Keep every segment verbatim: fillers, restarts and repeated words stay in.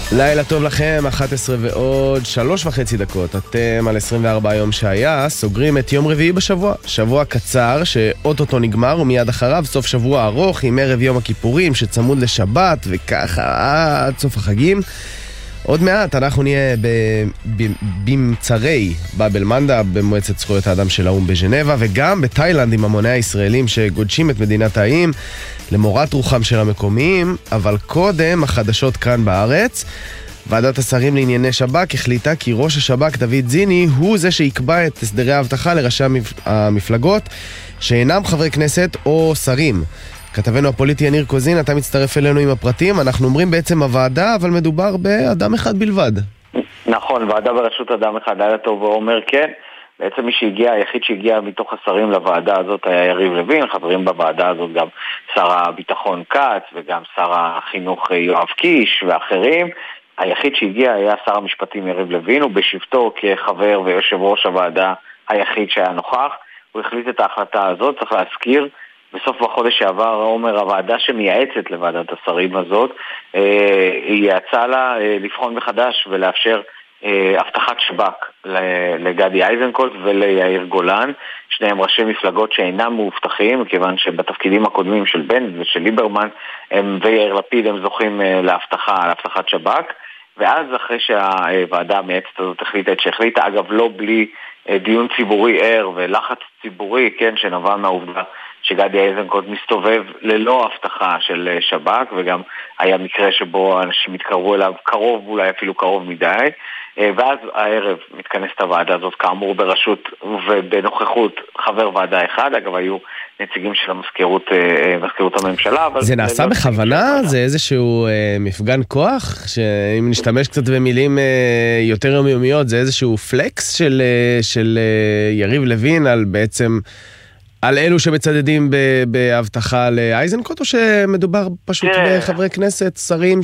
לילה טוב לכם, אחת עשרה ועוד שלוש וחצי דקות. אתם על עשרים וארבעה יום שהיה, סוגרים את יום רביעי בשבוע. שבוע קצר שאוטוטו נגמר ומיד אחריו סוף שבוע ארוך עם ערב יום הכיפורים שצמוד לשבת וככה עד סוף החגים. עוד מעט אנחנו נהיה במצרי באבל מנדה במועצת זכויות האדם של האו"ם בז'נבה, וגם בתאילנד עם המוני הישראלים שגודשים את מדינת האיים למורת רוחם של המקומיים. אבל קודם החדשות כאן בארץ. ועדת השרים לענייני שב"כ החליטה כי ראש השב"כ דוד זיני הוא זה שיקבע את הסדרי ההבטחה לראשי המפלגות שאינם חברי כנסת או שרים. כתבנו הפוליטי יניר קוזין, אתה מצטרף אלינו עם הפרטים. אנחנו אומרים בעצם הוועדה, אבל מדובר באדם אחד בלבד. נכון, ועדה בראשות אדם אחד. היה טוב ואומר כן. בעצם מי שהגיע, היחיד שהגיע מתוך השרים לוועדה הזאת היה יריב לוין. חברים בוועדה הזאת גם שר הביטחון כץ וגם שר החינוך יואב קיש ואחרים. היחיד שהגיע היה שר המשפטים יריב לוין, ובשבתו כחבר ויושב ראש הוועדה היחיד שהיה נוכח. הוא החליט את ההחלטה הזאת, צריך להזכיר, בסוף בחודש שעבר עומר הוועדה שמייעצת לוועדת השרים הזאת, היא יצאה לה לבחון מחדש ולאפשר הבטחת שב"כ לגדי איזנקוט וליאיר גולן, שניהם ראשי מפלגות שאינם מאובטחים, כיוון שבתפקידים הקודמים של בנט ושל ליברמן הם ויאיר לפיד הם זוכים להבטחה, להבטחת שב"כ. ואז אחרי שהוועדה המייעצת הזאת החליטה את שהחליטה, אגב לא בלי דיון ציבורי ער ולחץ ציבורי, כן, שנבע מהעובדה שגדי איזנקוט מסתובב ללא הבטחה של שב"כ, וגם היה מקרה שבו אנשים התקרבו אליו קרוב, אולי אפילו קרוב מדי, ואז הערב מתכנסת הוועדה הזאת כאמור בראשות ובנוכחות חבר ועדה אחד. אגב היו נציגים של המזכירות, מזכירות הממשלה. זה נעשה בכוונה? זה איזשהו מפגן כוח? שאם נשתמש קצת במילים יותר יומיומיות, זה איזשהו פלקס של, של יריב לוין על בעצם על אלו שמצדדים בהבטחה לאייזנקוט, או שמדובר פשוט בחברי כנסת, שרים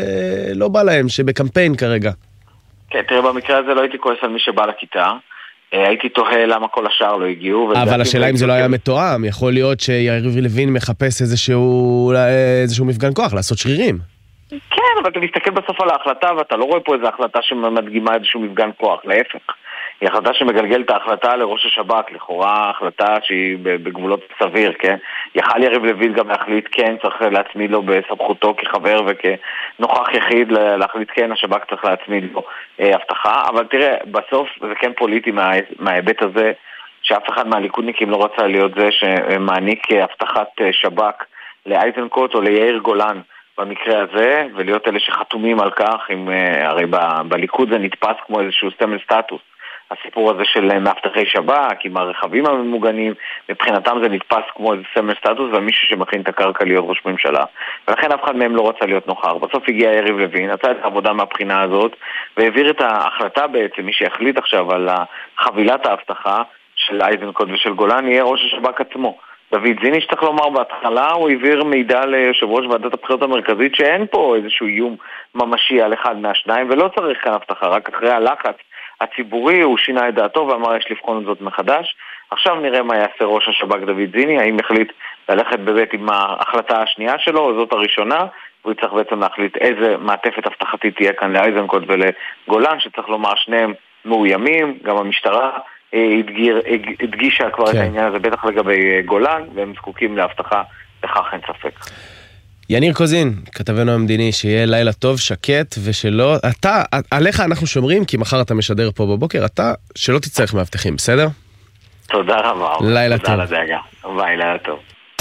שלא בא להם, שבקמפיין כרגע? כן, תראה, במקרה הזה לא הייתי כועס על מי שבא לכיתה, הייתי תוהה למה כל השאר לא הגיעו. אבל השאלה אם זה לא היה מתואם, יכול להיות שיריב לוין מחפש איזשהו, איזשהו מפגן כוח, לעשות שרירים. כן, אבל אתה מסתכל בסוף על ההחלטה, ואתה לא רואה פה איזו החלטה שמדגימה איזשהו מפגן כוח, להפך. היא החלטה שמגלגלת ההחלטה לראש השב"כ, לכאורה החלטה שהיא בגבולות סביר, כן? יכל יריב לוין גם להחליט כן, צריך להצמיד לו בסמכותו כחבר וכנוכח יחיד להחליט כן, השב"כ צריך להצמיד לו אה, הבטחה, אבל תראה, בסוף זה כן פוליטי מה, מההיבט הזה, שאף אחד מהליכודניקים לא רצה להיות זה שמעניק הבטחת שב"כ לאייזנקוט או ליאיר גולן במקרה הזה, ולהיות אלה שחתומים על כך, עם, הרי ב, בליכוד זה נתפס כמו איזשהו סמל סטטוס. הסיפור הזה של מאבטחי שב"כ עם הרכבים הממוגנים, מבחינתם זה נתפס כמו איזה סמל סטטוס ומישהו שמכין את הקרקע להיות ראש ממשלה, ולכן אף אחד מהם לא רצה להיות נוכח. בסוף הגיע יריב לוין, עשה את העבודה מהבחינה הזאת והעביר את ההחלטה, בעצם מי שהחליט עכשיו על חבילת ההבטחה של איזנקוט ושל גולן יהיה ראש השב"כ עצמו. דוד זיני, שצריך לומר בהתחלה, הוא העביר מידע ליושב ראש ועדת הבחירות המרכזית שאין פה איזשהו איום ממשי על אחד מהשניים ולא צריך כאן הבטחה. רק אחרי הלחץ הציבורי הוא שינה את דעתו ואמר יש לבחון את זאת מחדש. עכשיו נראה מה יעשה ראש השב"כ דוד זיני, האם החליט ללכת בבית עם ההחלטה השנייה שלו או זאת הראשונה, והוא צריך בעצם להחליט איזה מעטפת הבטחתית תהיה כאן לאייזנקוט ולגולן, שצריך לומר שניהם מאוימים, גם המשטרה הדגיר, הדגישה כבר כן. את העניין הזה בטח לגבי גולן, והם זקוקים להבטחה, לכך אין ספק. יניר קוזין, כתבנו המדיני, שיהיה לילה טוב, שקט, ושלא, אתה, עליך אנחנו שומרים, כי מחר אתה משדר פה בבוקר, אתה, שלא תצטרך מאבטחים, בסדר? תודה רבה. לילה טוב. תודה לדאגה. ביי, לילה טוב.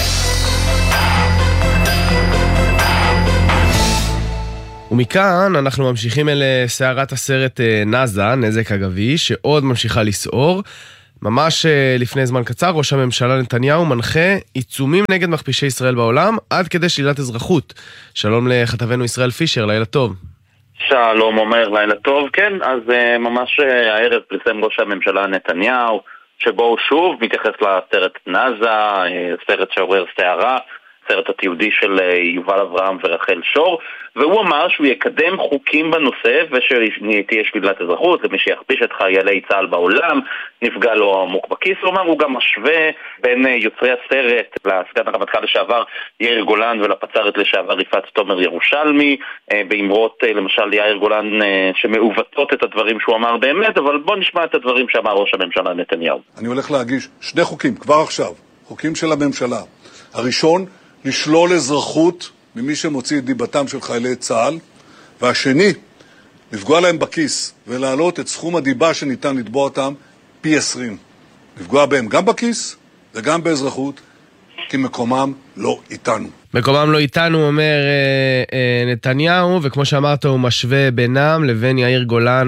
ומכאן אנחנו ממשיכים אל סערת הסרט נאזה, נזק אגבי, שעוד ממשיכה לסעור. ממש לפני זמן קצר, ראש הממשלה נתניהו מנחה עיצומים נגד מכפישי ישראל בעולם, עד כדי שלילת אזרחות. שלום לכתבנו ישראל פישר, לילה טוב. שלום אומר, לילה טוב. כן, אז ממש הערב פרסם ראש הממשלה נתניהו, שבו הוא שוב מתייחס לסרט נאזה, סרט שעורר סערה, הסרט התיעודי של יובל אברהם ורחל שור, והוא אמר שהוא יקדם חוקים בנושא ושתהיה שלילת אזרחות למי שיכפיש את חיילי צה"ל בעולם, נפגע לו עמוק בכיס. הוא אמר, הוא גם משווה בין יוצרי הסרט לסגן הרמטכ"ל לשעבר יאיר גולן ולפצ"רית לשעבר יפעת תומר ירושלמי, באמרות למשל יאיר גולן שמעוותות את הדברים שהוא אמר באמת, אבל בוא נשמע את הדברים שאמר ראש הממשלה נתניהו. אני הולך להגיש שני חוקים כבר עכשיו, חוקים של הממשלה. הראשון, לשלול אזרחות ממי שמוציא את דיבתם של חיילי צה"ל, והשני, לפגוע להם בכיס ולהעלות את סכום הדיבה שניתן לתבוע אותם פי עשרים. לפגוע בהם גם בכיס וגם באזרחות, כי מקומם לא איתנו. מקומם לא איתנו, אומר אה, אה, נתניהו, וכמו שאמרת הוא משווה בינם לבין יאיר גולן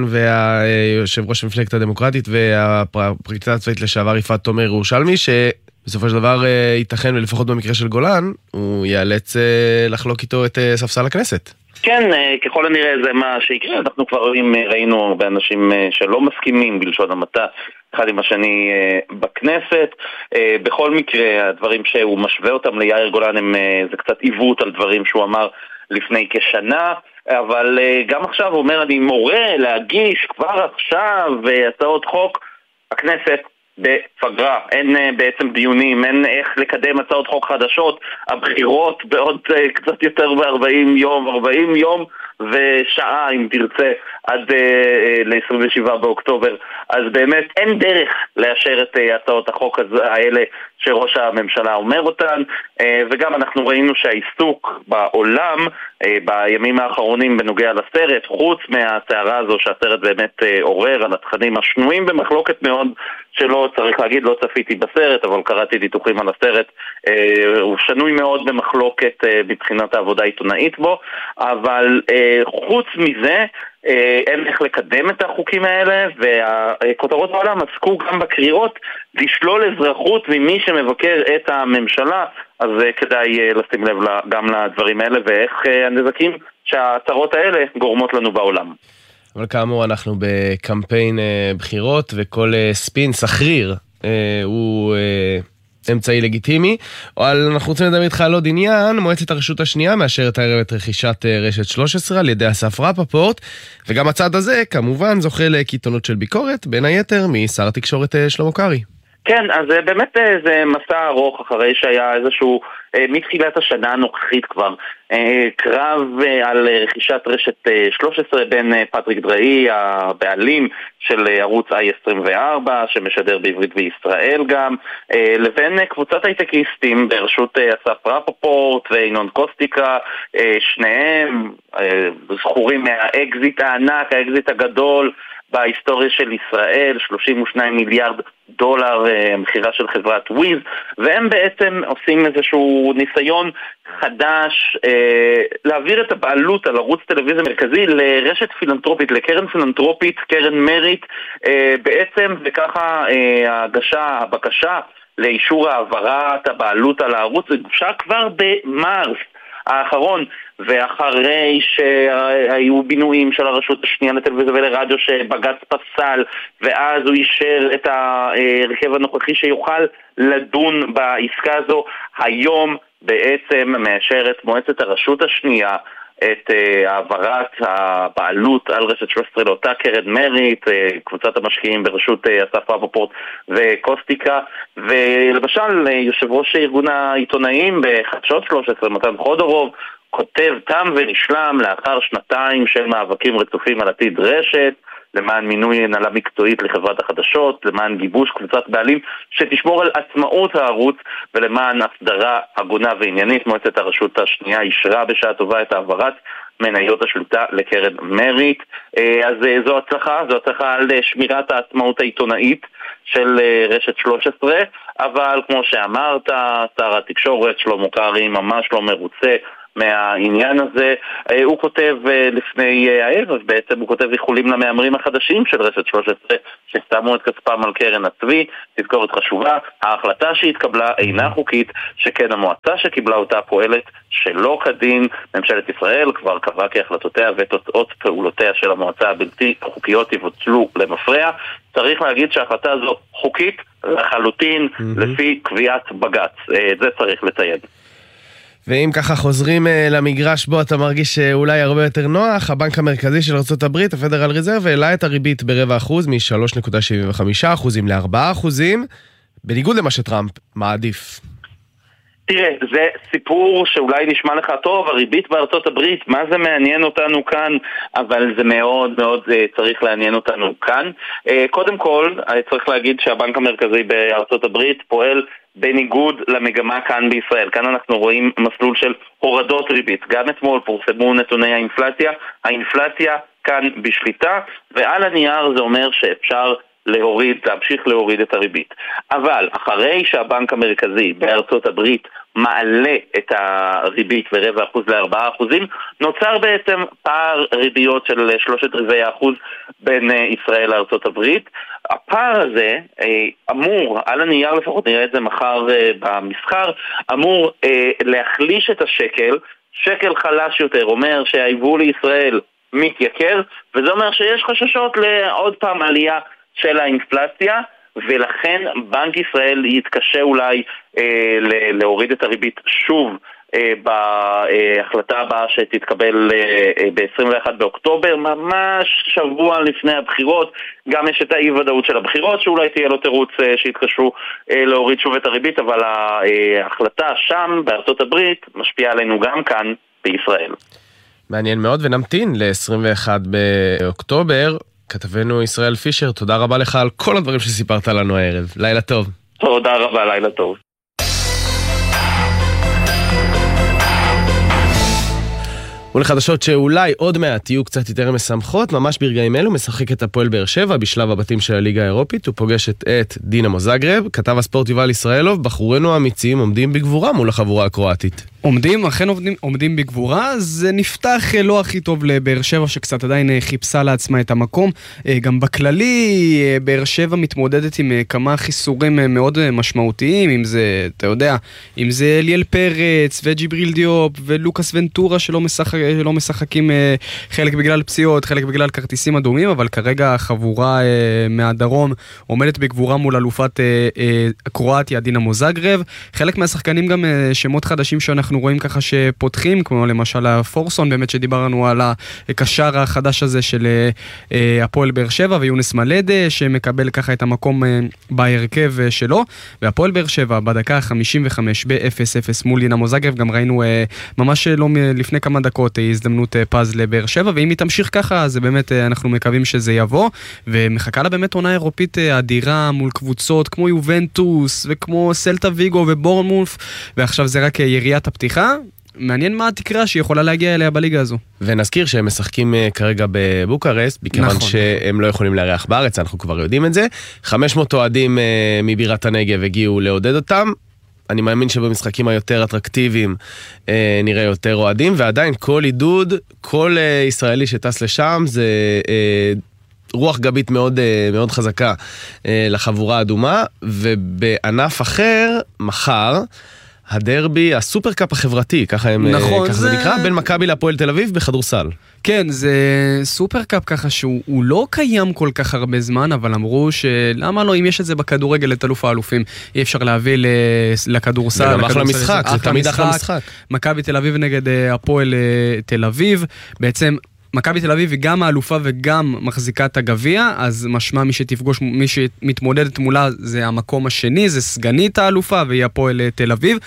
והיושב ראש המפלגת הדמוקרטית והפרקליטה הצבאית לשעבר יפעת תומר ירושלמי, שבסופו של דבר אה, ייתכן, ולפחות במקרה של גולן, הוא ייאלץ אה, לחלוק איתו את אה, ספסל הכנסת. כן, ככל הנראה זה מה שיקרה. אנחנו כבר רואים, ראינו הרבה אנשים שלא מסכימים בלשון המעטה אחד עם השני בכנסת. בכל מקרה, הדברים שהוא משווה אותם ליאיר גולן הם, זה קצת עיוות על דברים שהוא אמר לפני כשנה, אבל גם עכשיו הוא אומר, אני מורה להגיש כבר עכשיו הצעות חוק. הכנסת בפגרה, אין בעצם דיונים, אין איך לקדם הצעות חוק חדשות, הבחירות בעוד קצת יותר ב-ארבעים יום, ארבעים יום ושעה אם תרצה עד ל-עשרים ושבעה באוקטובר, אז באמת אין דרך לאשר את הצעות החוק האלה שראש הממשלה אומר אותן, וגם אנחנו ראינו שהעיסוק בעולם בימים האחרונים בנוגע לסרט, חוץ מהסערה הזו שהסרט באמת עורר על התכנים השנויים במחלוקת מאוד, שלא צריך להגיד, לא צפיתי בסרט, אבל קראתי דיתוחים על הסרט, הוא שנוי מאוד במחלוקת מבחינת העבודה העיתונאית בו, אבל חוץ מזה אין איך לקדם את החוקים האלה, והכותרות בעולם עסקו גם בקריאות לשלול אזרחות ממי שמבקר את הממשלה, אז כדאי לשים לב גם לדברים האלה ואיך הנזקים שההצהרות האלה גורמות לנו בעולם. אבל כאמור אנחנו בקמפיין בחירות, וכל ספין סחריר הוא אמצעי לגיטימי. אבל אנחנו רוצים לדבר איתך על עוד עניין. מועצת הרשות השנייה מאשרת הערב את רכישת רשת שלוש עשרה על ידי אסף רפפורט, וגם הצד הזה כמובן זוכה לקיתונות של ביקורת, בין היתר משר התקשורת שלמה קרעי. כן, אז באמת זה מסע ארוך אחרי שהיה איזשהו, מתחילת השנה הנוכחית כבר, קרב על רכישת רשת שלוש עשרה בין פטריק דראי, הבעלים של ערוץ איי עשרים וארבע, שמשדר בעברית וישראל גם, לבין קבוצת הייטקיסטים בראשות אסף רפפורט ואינון קוסטיקה, שניהם זכורים מהאקזיט הענק, האקזיט הגדול, בהיסטוריה של ישראל, שלושים ושניים מיליארד דולר מחירה של חברת וויז, והם בעצם עושים איזשהו ניסיון חדש אה, להעביר את הבעלות על ערוץ טלוויזיה מרכזי לרשת פילנטרופית, לקרן פילנטרופית, קרן מריט, אה, בעצם וככה אה, ההגשה, הבקשה לאישור העברת הבעלות על הערוץ הוגשה כבר במרס האחרון, ואחרי שהיו בינויים של הרשות השנייה לטלוויזיה ולרדיו שבג"ץ פסל, ואז הוא אישר את הרכב הנוכחי שיוכל לדון בעסקה הזו, היום בעצם מאשרת מועצת הרשות השנייה את העברת הבעלות על רשת שלוש עשרה לאותה קרן מריט, קבוצת המשקיעים בראשות אסף רפפורט וקוסטיקה, ולמשל יושב ראש ארגון העיתונאים בחדשות שלוש עשרה מתן חודורוב כותב תם ונשלם לאחר שנתיים של מאבקים רצופים על עתיד רשת, למען מינוי הנהלה מקצועית לחברת החדשות, למען גיבוש קבוצת בעלים שתשמור על עצמאות הערוץ, ולמען הסדרה הגונה ועניינית. מועצת הרשות השנייה אישרה בשעה טובה את העברת מניות השליטה לקרן מריט. אז זו הצלחה, זו הצלחה על שמירת העצמאות העיתונאית של רשת שלוש עשרה, אבל כמו שאמרת, שר התקשורת שלמה קרעי ממש לא מרוצה מהעניין הזה. הוא כותב לפני הערב, בעצם הוא כותב איחולים למאמרים החדשים של רשת שלוש עשרה ששמו את כספם על קרן הצבי. תזכורת חשובה, ההחלטה שהתקבלה אינה חוקית, שכן המועצה שקיבלה אותה פועלת שלא כדין. ממשלת ישראל כבר קבעה כי החלטותיה ותוצאות פעולותיה של המועצה הבלתי חוקיות יבוטלו למפרע. צריך להגיד שההחלטה הזו חוקית לחלוטין לפי קביעת בג"ץ, את זה צריך לציין. ואם ככה חוזרים למגרש בו אתה מרגיש שאולי הרבה יותר נוח, הבנק המרכזי של ארצות הברית, הפדרל ריזרב, העלה את הריבית ברבע אחוז מ-שלוש נקודה שבעים וחמישה אחוזים ל-ארבעה אחוזים, בניגוד למה שטראמפ מעדיף. תראה, זה סיפור שאולי נשמע לך טוב, הריבית בארצות הברית, מה זה מעניין אותנו כאן, אבל זה מאוד מאוד צריך לעניין אותנו כאן. קודם כל, צריך להגיד שהבנק המרכזי בארצות הברית פועל בניגוד למגמה כאן בישראל. כאן אנחנו רואים מסלול של הורדות ריבית. גם אתמול פורסמו נתוני האינפלציה. האינפלציה כאן בשליטה, ועל הנייר זה אומר שאפשר להוריד, להמשיך להוריד את הריבית. אבל אחרי שהבנק המרכזי בארצות הברית מעלה את הריבית ברבע אחוז לארבעה אחוזים, נוצר בעצם פער ריביות של שלושת רבעי האחוז בין ישראל לארצות הברית. הפער הזה אמור, על הנייר לפחות נראה את זה מחר במסחר, אמור להחליש את השקל, שקל חלש יותר, אומר שהיבוא לישראל מתייקר, וזה אומר שיש חששות לעוד פעם עלייה של האינפלציה, ולכן בנק ישראל יתקשה אולי אה, להוריד את הריבית שוב אה, בהחלטה הבאה שתתקבל אה, ב-עשרים ואחד באוקטובר, ממש שבוע לפני הבחירות. גם יש את האי-ודאות של הבחירות, שאולי תהיה לו תירוץ אה, שיתקשו אה, להוריד שוב את הריבית, אבל ההחלטה שם בארצות הברית משפיעה עלינו גם כאן בישראל. מעניין מאוד, ונמתין ל-עשרים ואחד באוקטובר. כתבנו ישראל פישר, תודה רבה לך על כל הדברים שסיפרת לנו הערב. לילה טוב. תודה רבה, לילה טוב. ולחדשות שאולי עוד מעט תהיו קצת יותר משמחות, ממש ברגעים אלו משחק את הפועל באר שבע בשלב הבתים של הליגה האירופית, הוא פוגש את דינמו זאגרב. כתב הספורט יובל ישראלוב, בחורינו האמיצים עומדים בגבורה מול החבורה הקרואטית. עומדים, אכן עומדים, עומדים בגבורה, זה נפתח לא הכי טוב לבאר שבע שקצת עדיין חיפשה לעצמה את המקום. גם בכללי, באר שבע מתמודדת עם כמה חיסורים מאוד משמעותיים, אם זה, אתה יודע, אם זה אליאל פרץ וג'יבריל דיופ ולוקאס ונטורה שלא משחק, לא משחקים, חלק בגלל פציעות, חלק בגלל כרטיסים אדומים, אבל כרגע החבורה מהדרום עומדת בגבורה מול אלופת קרואטיה, דינמו זאגרב. חלק מהשחקנים גם שמות חדשים שאנחנו רואים ככה שפותחים, כמו למשל הפורסון, באמת שדיברנו על הקשר החדש הזה של הפועל באר שבע, ויונס מלדה, שמקבל ככה את המקום בהרכב שלו, והפועל באר שבע בדקה חמישים וחמש ב-אפס אפס מול דינמו זאגרב, גם ראינו ממש לא לפני כמה דקות הזדמנות פז לבאר שבע, ואם היא תמשיך ככה, אז באמת אנחנו מקווים שזה יבוא, ומחכה לה באמת עונה אירופית אדירה מול קבוצות כמו יובנטוס, וכמו סלטה ויגו ובורנמוף, ועכשיו זה רק יריית הפתיחה. מעניין מה התקרה שיכולה להגיע אליה בליגה הזו. ונזכיר שהם משחקים כרגע בבוקרסט, בכיוון נכון. שהם לא יכולים לארח בארץ, אנחנו כבר יודעים את זה. חמש מאות אוהדים מבירת הנגב הגיעו לעודד אותם. אני מאמין שבמשחקים היותר אטרקטיביים אה, נראה יותר אוהדים, ועדיין כל עידוד, כל אה, ישראלי שטס לשם, זה אה, רוח גבית מאוד, אה, מאוד חזקה אה, לחבורה האדומה, ובענף אחר, מחר, הדרבי, הסופרקאפ החברתי, ככה, הם, נכון, ככה זה... זה נקרא, בין מכבי להפועל תל אביב בכדורסל. כן, זה סופרקאפ ככה שהוא לא קיים כל כך הרבה זמן, אבל אמרו שלמה לא, אם יש את זה בכדורגל את אלוף האלופים, אי אפשר להביא לכדורסל. וגם אחלה משחק, זה תמיד אחלה משחק. מכבי תל אביב נגד הפועל תל אביב, בעצם... מכבי תל אביב היא גם האלופה וגם מחזיקה את הגביע, אז משמע מי שתפגוש, מי שמתמודדת מולה זה המקום השני, זה סגנית האלופה והיא הפועל תל אביב,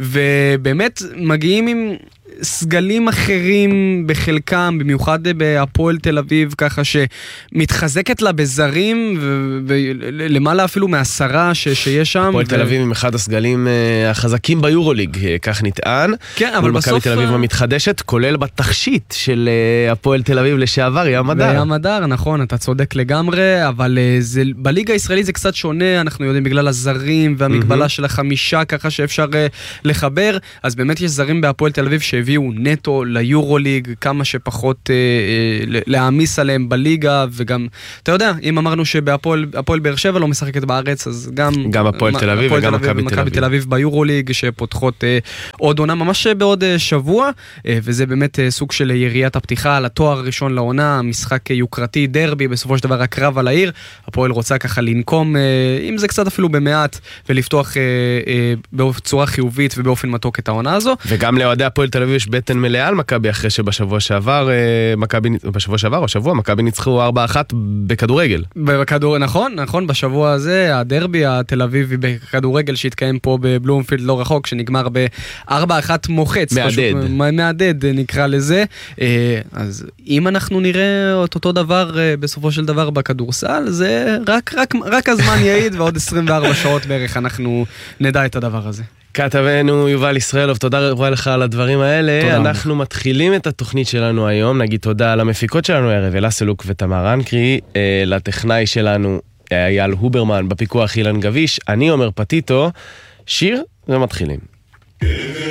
ובאמת מגיעים עם סגלים אחרים בחלקם, במיוחד בהפועל תל אביב, ככה שמתחזקת לה בזרים, ולמעלה אפילו מעשרה שיש שם. הפועל תל אביב עם אחד הסגלים החזקים ביורוליג, כך נטען. כן, אבל בסוף... מכבי תל אביב המתחדשת, כולל בתכשיט של הפועל תל אביב לשעבר, ים הדר. ים הדר, נכון, אתה צודק לגמרי, אבל זה, בליגה הישראלית זה קצת שונה, אנחנו יודעים בגלל הזרים והמגבלה של החמישה, ככה שאפשר לחבר, אז באמת יש זרים בהפועל תל אביב ש שהביאו נטו ליורוליג, כמה שפחות להעמיס עליהם בליגה, וגם, אתה יודע, אם אמרנו שבהפועל באר שבע לא משחקת בארץ, אז גם... גם הפועל תל אביב וגם מכבי תל אביב ביורוליג, שפותחות עוד עונה ממש בעוד שבוע, וזה באמת סוג של יריית הפתיחה על התואר הראשון לעונה, משחק יוקרתי, דרבי, בסופו של דבר הקרב על העיר, הפועל רוצה ככה לנקום, אם זה קצת אפילו במעט, ולפתוח בצורה חיובית ובאופן מתוק את העונה הזו. וגם לאוהדי הפועל תל אביב יש בטן מלאה על מכבי, אחרי שבשבוע שעבר, מכבי, בשבוע שעבר או שבוע, מכבי ניצחו ארבע אחת בכדורגל. בכדור, נכון, נכון, בשבוע הזה, הדרבי התל אביבי בכדורגל שהתקיים פה בבלומפילד לא רחוק, שנגמר ב-ארבע אחת מוחץ. מעדד. מעדד נקרא לזה. אז אם אנחנו נראה את אותו דבר בסופו של דבר בכדורסל, זה רק, רק, רק הזמן יעיד, ועוד עשרים וארבע שעות בערך אנחנו נדע את הדבר הזה. כתבנו יובל ישראלוב, תודה רבה לך על הדברים האלה. תודה. אנחנו מתחילים את התוכנית שלנו היום, נגיד תודה למפיקות שלנו הערב, אלה סלוק ותמר אנקרי, לטכנאי שלנו אייל הוברמן, בפיקוח אילן גביש, אני אומר פטיטו, שיר ומתחילים.